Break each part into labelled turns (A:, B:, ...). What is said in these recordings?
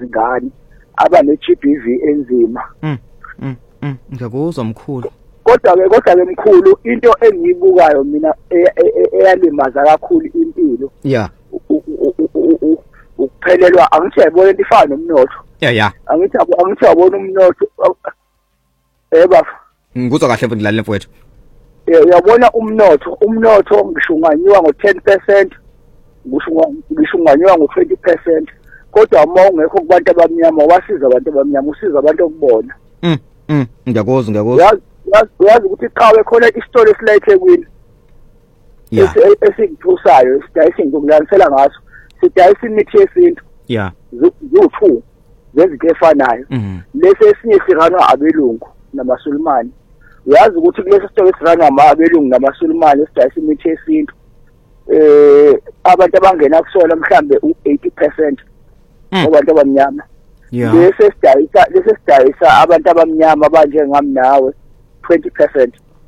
A: abazingane abane-GBV enzima.
B: Ngiyakuzwa mkhulu.
A: Kodwa-ke mkhulu, into engiyibukayo mina eyalimaza kakhulu impilo.
B: Yeah.
A: Ukuphelelwa, angithi ayibona into ifana nomnotho.
B: Yeah.
A: Angithi abona umnotho. Baba.
B: Ngikuzwa kahle mfowethu, lalela mfowethu.
A: Uyabona umnotho ngishunganywa ngo-10%, ngishunganywa ngo-20%. Kodwa uma ungekho kubantu abamnyama wasiza abantu abamnyama, usiza abantu okubona.
B: Ngiyakuzwa.
A: Uyazi ukuthi qhawe khona isitolo esilayithe kwini.
B: Yeah.
A: Esingithusayo, sidayisa ngikulangisela ngaso. Sidayisa imithi yesintu.
B: Yeah.
A: Ziwu-2 zezinto efanayo. Lesi esinye siranwa abelungu namaSulumane. Uyazi ukuthi kulesi sitolo esiranwa abelungu namaSulumane esidayisa imithi yesintu. Abantu abangena kusona mhlambe u-80% abantu abamnyama. Lesi sidayisa abantu abamnyama abanje ngami nawe 20%.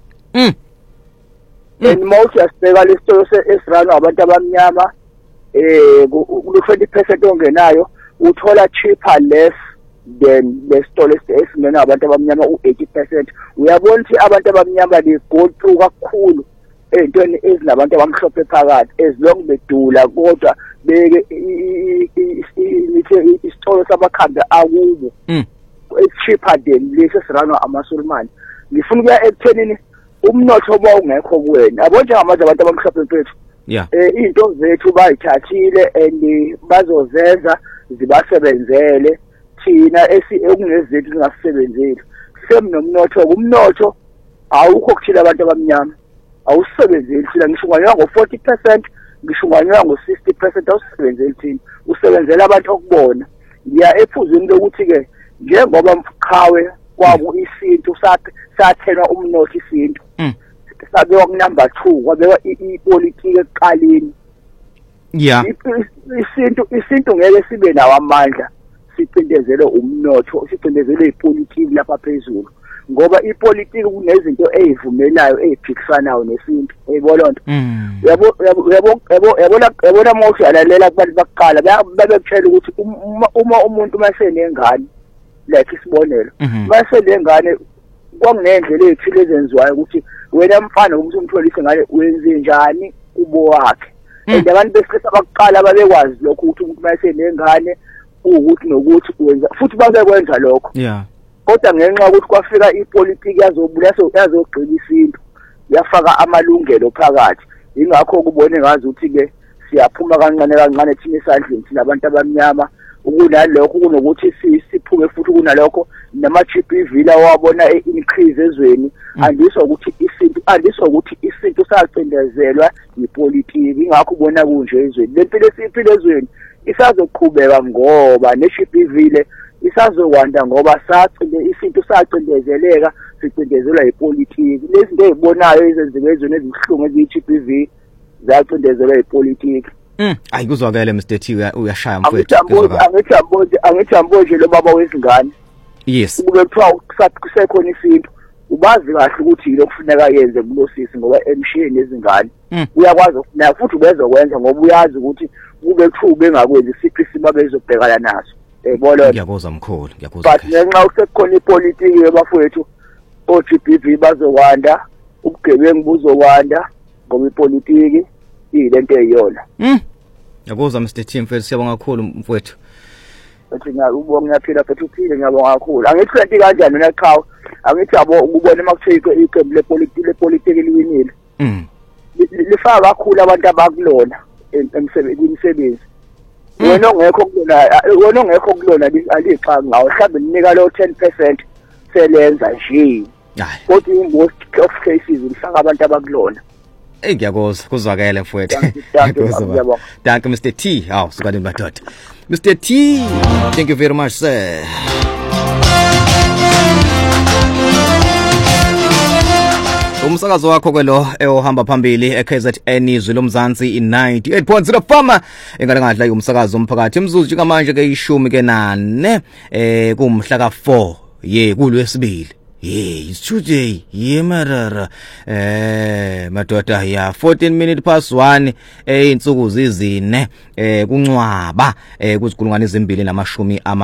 A: And most asibeka lesitolo esiranwa abantu abamnyama ku-20% ongenayo uthola cheaper less than lesitolo esingenwa abantu abamnyama u-80%. Uyabona ukuthi abantu abamnyama be-go through kakhulu ey'ntweni ezinabantu abamhlophe phakathi, as long bedula kodwa beke isitolo samakhambi akubo cheaper than lesi esiranwa amaSulumane. Ngifuna ukuya ekuthenini umnotho oba ungekho kuwena, yabo njengamanje abantu abamhlophe mfethu.
B: Yeah.
A: Into zethu bayithathile and bazozenza zibasebenzele thina ekungezethu zingasebenzeli. Semnomnotho, umnotho awukho kuthina abantu abamnyama. Awusebenzeli thina, ngishunganywa ngo-40%, ngishunganywa ngo-60%, awusebenzeli thina. Usebenzela abantu okubona. Ngiya ephuzweni lokuthi-ke njengoba mqhawe kwabo isintu sathenwa umnotho isintu. Sabekwa ku-number 2, kwabekwa ipolitiki ekuqaleni.
B: Yeah.
A: Isintu ngeke sibe nawo amandla sicindezele umnotho, sicindezele ipolitiki lapha phezulu, ngoba ipolitiki kunezinto ezivumelayo eziphikisanayo nesintu. Uyibona lonto? Yabona mawuthi uyalalela kubantu bakuqala babekutshela ukuthi uma umuntu masenengane, like isibonelo, masenengane kwakunendlela ezithile ezenziwayo ukuthi wena mfana ukuthi umtholise ngale wenze njani kubo wakhe. And abantu besikhathi abakuqala babekwazi lokho ukuthi umuntu masenengane ukuthi nokuthi wenza futhi babekwenza lokho.
B: Yeah.
A: Kodwa ngenxa yokuthi kwafika ipolitiki yazogqila isintu, yafaka amalungelo phakathi. Ingakho kubone ngazi ukuthi-ke siyaphuma kancane thina esandleni thina abantu abamnyama. Kunalokho kunokuthi siphume futhi kunalokho nama-GBV lawabona e-increase ezweni. Andisho ukuthi isintu sacindezelwa yipolitiki, ingakho ubona kunje ezweni. Le mpilo esiyiphila ezweni isazoqhubeka ngoba ne-GBV le isazokwanda ngoba isintu sacindezeleka, sicindezelwa yipolitiki. Lezi zinto ezibonayo ezenzeka ezweni ezibuhlungu eziyi-GBV zacindezelwa yipolitiki.
B: Ayikuzwakele Mr. T, uyashaya mfowethu.
A: Angithambo lo baba wezingane.
B: Yes.
A: Kube kuthiwa kusekhona isintu, ubazi kahle ukuthi yilo kufuneka yenze kulosisi ngoba emshiyeni nezingane. Uyakwazi ukufuna futhi ubezokwenza ngoba uyazi ukuthi kube kuthiwa bengakwenzi isiphi isimo bezobhekana naso. Yabona.
B: Ngiyakuzwa mkhulu, ngiyakuzwa.
A: But ngenxa usekukhona ipolitiki yabafowethu, o-GBV bazokwanda, ubugebengu buzokwanda ngoba ipolitiki ilento eyiyona.
B: Ngiyakuzwa Mr. T mfethu, siyabonga kakhulu mfethu.
A: Bathi ngiyabonga, ngiyaphila futhi uphile, ngiyabonga kakhulu. Angithi kanti kanjani mina qhawe, angithi yabo ukubona makuthiwa iqembu lepolitiki liwinile. Lifaka kakhulu abantu abakulona emsebenzini. Wena ongekho kulona alixa ngawo, mhlawumbe linika lo 10% selenza nje. Kodwa most of cases lifaka abantu abakulona.
B: Ngiyakuzwa, kuzwakele mfowethu. Ngiyakuzwa. Thank you Mr. T. Hawu sikade madoda. Mr. T, thank you very much sir. Umsakazo wakho kwelo ohamba phambili eKZN izwi lomzansi 98.0 fama engalangadla umsakazo umphakathi imzuzu njengamanje ke 14 kumhla ka4 kulwesibili. It's Tuesday, marara. Madoda ya 14 minutes past 1 insuku zizine kuncwaba kuzigulungwane ezimbili namashumi